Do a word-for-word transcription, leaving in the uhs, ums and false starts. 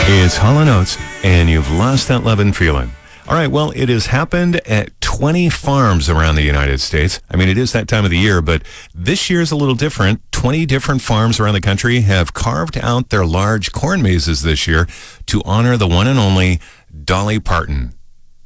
It's Hall and Oates, and you've lost that love and feeling. All right, well, it has happened at twenty farms around the United States. I mean, it is that time of the year, but this year's a little different. twenty different farms around the country have carved out their large corn mazes this year to honor the one and only Dolly Parton.